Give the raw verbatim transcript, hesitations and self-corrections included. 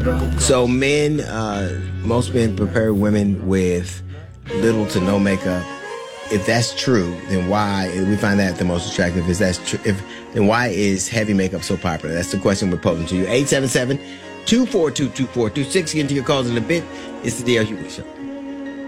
So men, uh, most men prepare women with little to no makeup. If that's true, then why we find that the most attractive? Is that's true? If then why is heavy makeup so popular? That's the question we're posing to you. eight seven seven, two four two, two four two six. Get into your calls in a bit. It's the D L Hughley Show.